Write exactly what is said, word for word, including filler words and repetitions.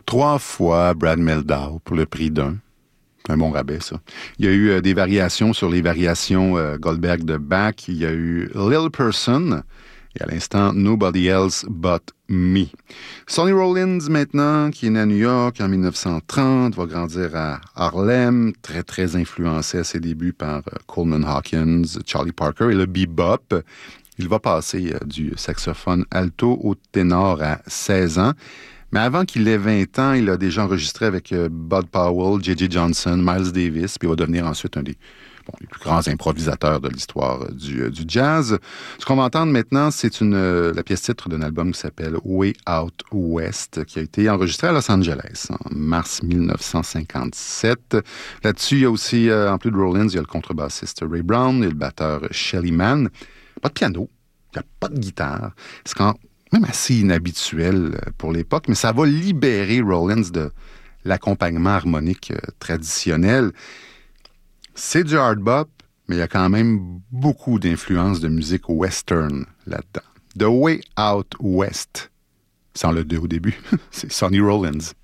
Trois fois Brad Mehldau pour le prix d'un. Un bon rabais, ça. Il y a eu euh, des variations sur les variations euh, Goldberg de Bach. Il y a eu Little Person et à l'instant Nobody Else But Me. Sonny Rollins, maintenant, qui est né à New York en dix-neuf cent trente, va grandir à Harlem, très, très influencé à ses débuts par euh, Coleman Hawkins, Charlie Parker et le bebop. Il va passer euh, du saxophone alto au ténor à seize ans. Mais avant qu'il ait vingt ans, il a déjà enregistré avec euh, Bud Powell, J J Johnson, Miles Davis, puis il va devenir ensuite un des, bon, les plus grands improvisateurs de l'histoire euh, du, euh, du jazz. Ce qu'on va entendre maintenant, c'est une, euh, la pièce titre d'un album qui s'appelle Way Out West, qui a été enregistré à Los Angeles en mars dix-neuf cent cinquante-sept. Là-dessus, il y a aussi, euh, en plus de Rollins, il y a le contrebassiste Ray Brown et le batteur Shelly Manne. Pas de piano, il n'y a pas de guitare. C'est quand même assez inhabituel pour l'époque, mais ça va libérer Rollins de l'accompagnement harmonique euh, traditionnel. C'est du hard bop, mais il y a quand même beaucoup d'influences de musique western là-dedans. The Way Out West, sans le deux au début, c'est Sonny Rollins.